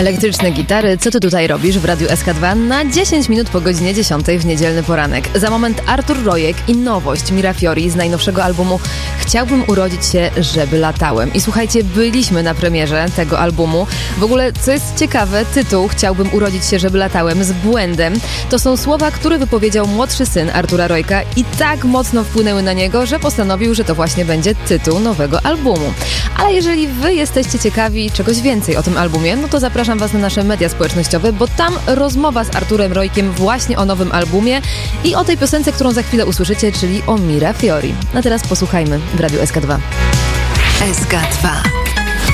Elektryczne gitary, co ty tutaj robisz w Radiu SK2 na 10 minut po godzinie 10 w niedzielny poranek. Za moment Artur Rojek i nowość Mira Fiori z najnowszego albumu Chciałbym urodzić się, żeby latałem. I słuchajcie, byliśmy na premierze tego albumu. W ogóle, co jest ciekawe, tytuł Chciałbym urodzić się, żeby latałem z błędem. To są słowa, które wypowiedział młodszy syn Artura Rojka i tak mocno wpłynęły na niego, że postanowił, że to właśnie będzie tytuł nowego albumu. Ale jeżeli wy jesteście ciekawi czegoś więcej o tym albumie, no to zapraszam was na nasze media społecznościowe, bo tam rozmowa z Arturem Rojkiem właśnie o nowym albumie i o tej piosence, którą za chwilę usłyszycie, czyli o Mira Fiori. A teraz posłuchajmy w Radiu SK2. SK2.